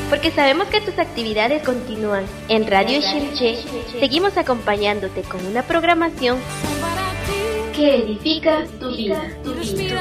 porque sabemos que tus actividades continúan. En Radio Shimche seguimos acompañándote con una programación que edifica tu vida.